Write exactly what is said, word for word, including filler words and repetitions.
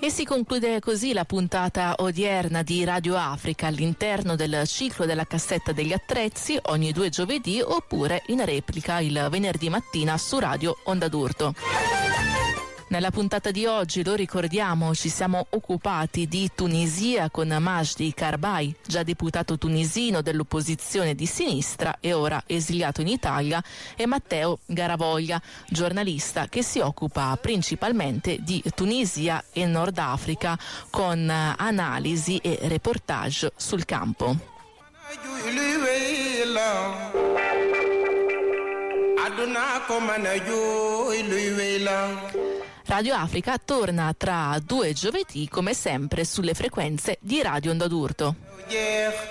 E si conclude così la puntata odierna di Radio Africa all'interno del ciclo della cassetta degli attrezzi ogni due giovedì oppure in replica il venerdì mattina su Radio Onda d'Urto. Nella puntata di oggi, lo ricordiamo, ci siamo occupati di Tunisia con Majdi Karbai, già deputato tunisino dell'opposizione di sinistra e ora esiliato in Italia, e Matteo Garavoglia, giornalista che si occupa principalmente di Tunisia e Nord Africa con analisi e reportage sul campo. Radio Africa torna tra due giovedì come sempre sulle frequenze di Radio Onda d'Urto.